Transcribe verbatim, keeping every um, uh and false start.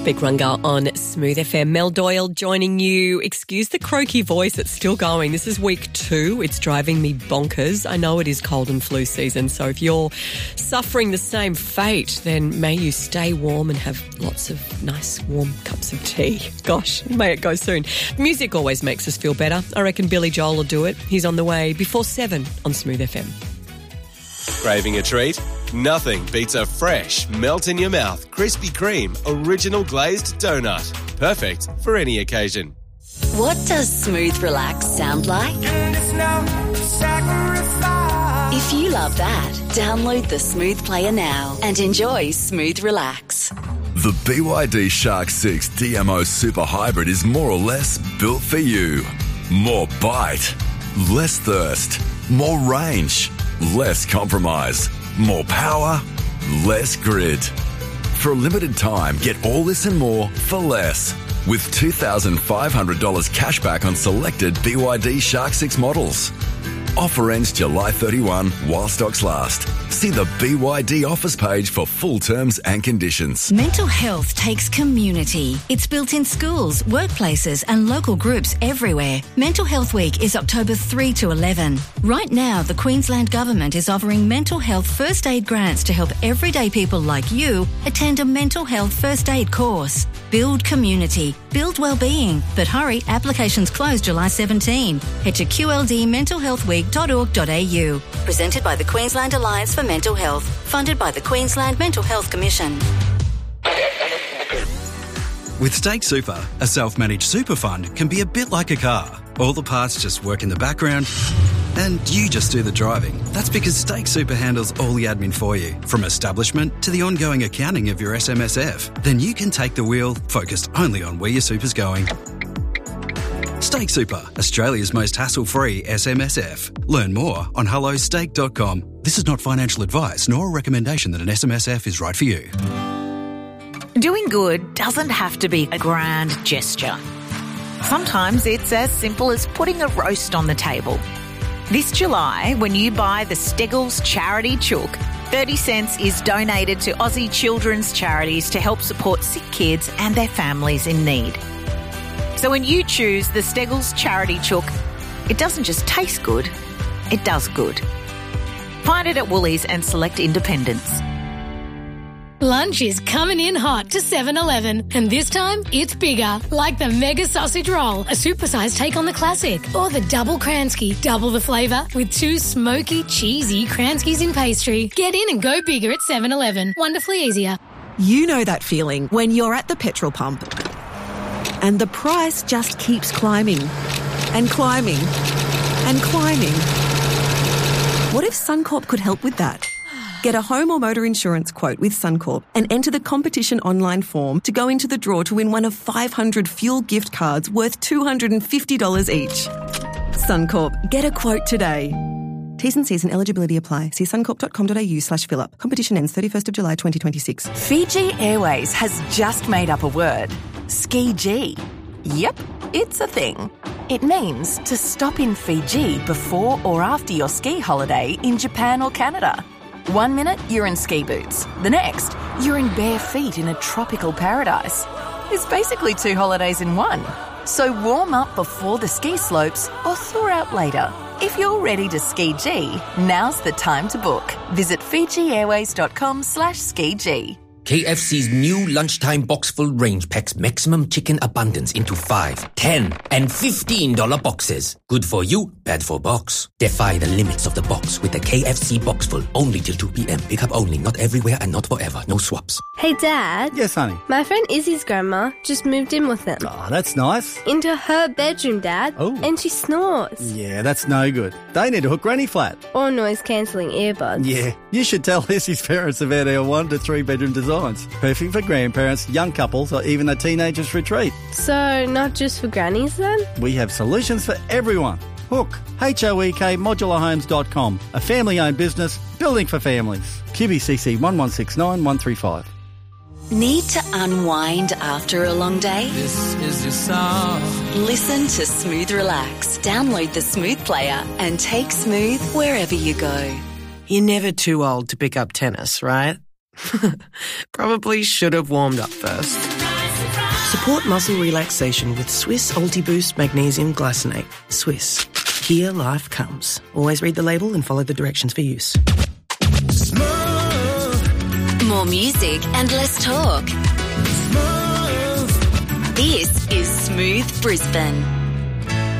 Big Runga on Smooth F M. Mel Doyle joining you. Excuse the croaky voice, it's still going. This is week two. It's driving me bonkers. I know it is cold and flu season, so if you're suffering the same fate, then may you stay warm and have lots of nice warm cups of tea. Gosh, may it go soon. Music always makes us feel better. I reckon Billy Joel will do it. He's on the way before seven on Smooth F M. Craving a treat? Nothing beats a fresh, melt-in-your-mouth Krispy Kreme original glazed donut. Perfect for any occasion. What does Smooth Relax sound like? If you love that, download the Smooth Player now and enjoy Smooth Relax. The B Y D Shark six D M O Super Hybrid is more or less built for you. More bite, less thirst, more range, less compromise, more power, less grid. For a limited time, get all this and more for less. With two thousand five hundred dollars cash back on selected B Y D Shark six models. Offer ends July thirty-first while stocks last. See the B Y D offers page for full terms and conditions. Mental health takes community. It's built in schools, workplaces and local groups everywhere. Mental Health Week is October third to eleven. Right now, the Queensland Government is offering mental health first aid grants to help everyday people like you attend a mental health first aid course. Build community. Build wellbeing. But hurry, applications close July seventeenth. Head to q l d mental health week dot org dot a u. Presented by the Queensland Alliance for Mental Health. Funded by the Queensland Mental Health Commission. With Stake Super, a self-managed super fund can be a bit like a car. All the parts just work in the background and you just do the driving. That's because Stake Super handles all the admin for you, from establishment to the ongoing accounting of your S M S F. Then you can take the wheel, focused only on where your super's going. Stake Super, Australia's most hassle-free S M S F. Learn more on hello stake dot com. This is not financial advice nor a recommendation that an S M S F is right for you. Doing good doesn't have to be a grand gesture. Sometimes it's as simple as putting a roast on the table. This July, when you buy the Steggles Charity Chook, thirty cents is donated to Aussie children's charities to help support sick kids and their families in need. So when you choose the Steggles Charity Chook, it doesn't just taste good, it does good. Find it at Woolies and select independents. Lunch is coming in hot to seven eleven, and this time it's bigger, like the Mega Sausage Roll, a supersized take on the classic, or the Double Kransky, double the flavour with two smoky, cheesy Kranskys in pastry. Get in and go bigger at seven eleven. Wonderfully easier. You know that feeling when you're at the petrol pump and the price just keeps climbing and climbing and climbing. What if Suncorp could help with that? Get a home or motor insurance quote with Suncorp and enter the competition online form to go into the draw to win one of five hundred fuel gift cards worth two hundred fifty dollars each. Suncorp. Get a quote today. T's and C's and eligibility apply. See suncorp dot com dot a u slash fill up. Competition ends thirty-first of July twenty twenty-six. Fiji Airways has just made up a word. Ski-G. Yep, it's a thing. It means to stop in Fiji before or after your ski holiday in Japan or Canada. One minute, you're in ski boots. The next, you're in bare feet in a tropical paradise. It's basically two holidays in one. So warm up before the ski slopes or thaw out later. If you're ready to ski-G, now's the time to book. Visit fiji airways dot com slash ski-G. K F C's new lunchtime box full range packs maximum chicken abundance into five, ten, and fifteen dollar boxes. Good for you, bad for box. Defy the limits of the box with the K F C box full. Only till two p.m. Pick up only, not everywhere and not forever. No swaps. Hey, Dad. Yes, honey? My friend Izzy's grandma just moved in with them. Oh, that's nice. Into her bedroom, Dad. Oh. And she snores. Yeah, that's no good. They need to hook Granny flat. Or noise-cancelling earbuds. Yeah, you should tell Izzy's parents about our one to three bedroom designs. Perfect for grandparents, young couples, or even a teenager's retreat. So, not just for grannies then? We have solutions for everyone. Hook, H O E K modular homes dot com, a family-owned business building for families. Q B C C one one six nine one three five. Need to unwind after a long day? This is your song. Listen to Smooth Relax. Download the Smooth Player and take Smooth wherever you go. You're never too old to pick up tennis, right? Probably should have warmed up first. Support muscle relaxation with Swiss Ultiboost Magnesium Glycinate. Swiss. Here life comes. Always read the label and follow the directions for use. More music and less talk. This is Smooth Brisbane.